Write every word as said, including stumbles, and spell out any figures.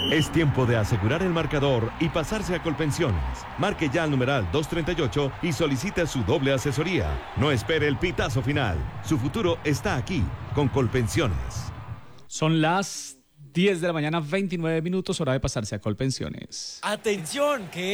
Es tiempo de asegurar el marcador y pasarse a Colpensiones. Marque ya al numeral doscientos treinta y ocho y solicite su doble asesoría. No espere el pitazo final. Su futuro está aquí, con Colpensiones. Son las diez de la mañana, veintinueve minutos, hora de pasarse a Colpensiones. ¡Atención! Que